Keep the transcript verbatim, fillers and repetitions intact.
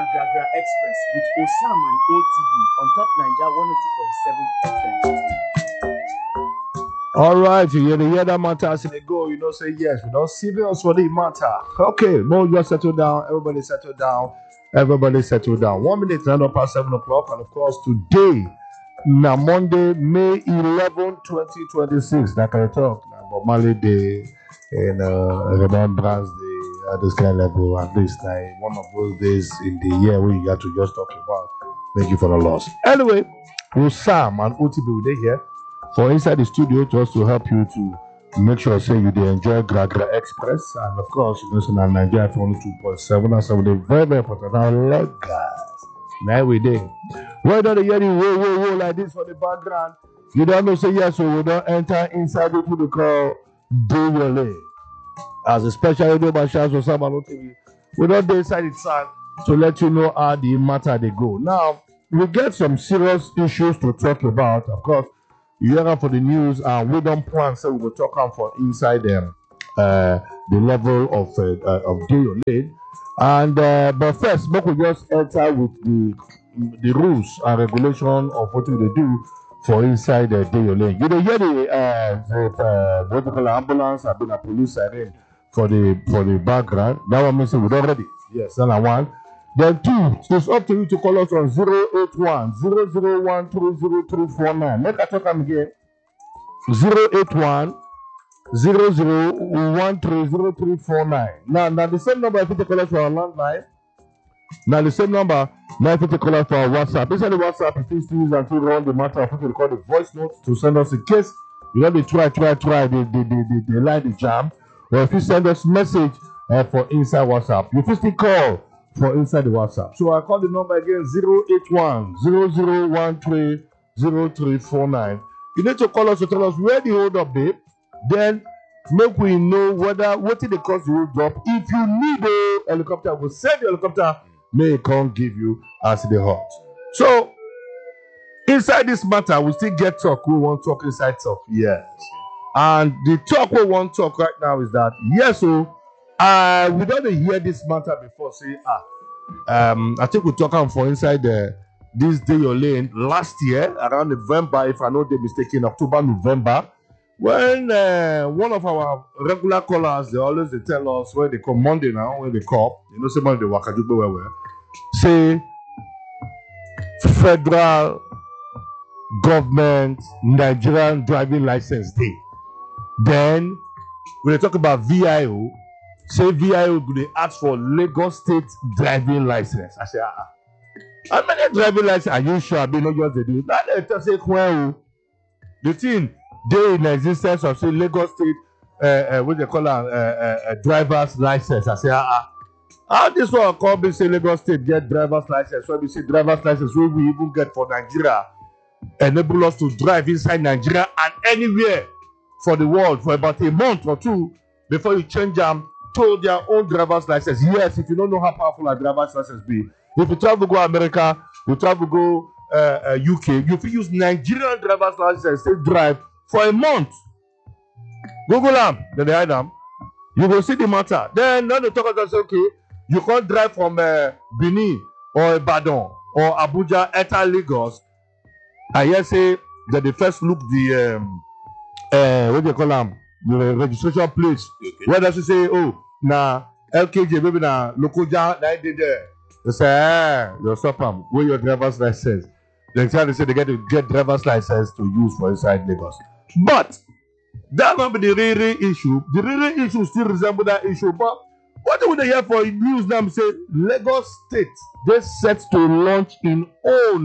Gaga Express with Osam and O T B on top Niger one oh two point seven F M. All right, you hear, the hear that matter as they go, you know, say yes. We don't serious for the matter. Okay, more just settle down. Everybody settle down. Everybody settle down. One minute, nine up past seven o'clock. And of course, today, now Monday, May eleventh, twenty twenty-six. Like I talk, now Bob Marley Day and uh, Remembrance Day at this kind of level. At least like one of those days in the year where you got to just talk about. Thank you for the loss. Anyway, Sam and O T B, they here for inside the studio just to help you to make sure say you they enjoy Gragra Express, and of course you know so now Nigeria one oh two point seven and so they very very important. Now let guys, now we day. Whether they hear the whoa whoa whoa like this for the background, you don't know say yes, so we don't enter inside what we call Daily. As a special radio by Charles or Samano T V, we don't dey inside it side to let you know how the matter they go. Now we get some serious issues to talk about, of course. You hear for the news, and we don't plan, so we will talk on for inside them, uh, the level of uh, uh, of day or late. And uh, but first, we will just enter with the the rules and regulation of what we do for inside the day or late. You know, hear the uh, the uh, what we call ambulance, I've been a police siren for the for the background. That one means we already. Yes, that's one. Then two, it's up to you to call us on zero eight one, zero zero one, three zero three four nine. Make I talk again. zero eight one, zero zero one, three zero three four nine. Now, now the same number if you call us for our landline. Now the same number, now if you call us for our WhatsApp. Inside the WhatsApp, if you still use and to run the matter, if you record the voice notes to send us in case you know they try, try, try, they they they they, they line the jam. Or if you send us message uh, for inside WhatsApp, you still call for inside the WhatsApp. So I call the number again zero eight one, zero zero one three zero three four nine. You need to call us to tell us where the hold up, babe. Then make we know whether what it cost the hold up. If you need a helicopter, we'll send the helicopter. May it come give you as the hot. So inside this matter, we still get talk. We want to talk inside talk. Yes. And the talk we want to talk right now is that yes, so uh we don't hear this matter before. Say ah. Um, I think we talk on for inside the this day or lane last year around November, if I know they're mistaken, October, November, when uh, one of our regular callers, they always they tell us when they come Monday now, when they call, you know, somebody they work at where we say federal government Nigerian driving license day. Then when they talk about V I O, say V I O they ask for Lagos State driving license. I say, ah, how many driving license are you sure? I mean, not just they do. Now they tell say, well, the thing they in existence of say Lagos State, uh, uh, what they call a uh, uh, uh, driver's license. I say, ah, how this one call me say Lagos State get driver's license? So we say driver's license where we even get for Nigeria enable us to drive inside Nigeria and anywhere for the world for about a month or two before you change them to their own driver's license. Yes, if you don't know how powerful a driver's license be, if you travel go America, you travel go uh, uh, U K, you can use Nigerian driver's license to drive for a month. Google them, then they hide them. You will see the matter. Then now they talk about say, okay, you can't drive from uh, Benin or Ibadan or Abuja, enter Lagos. I hear say that they first look the um, uh, what do you call them? The registration plates. Okay. Where does it say, oh, na L K J, maybe na Lokoja, na did there. They say, ah, you're stop them. Where your driver's license? They try to say they get to get driver's license to use for inside Lagos. But that not be the real, real issue. The real, real issue still resemble that issue. But what do they hear for news now? Say Lagos State they set to launch in all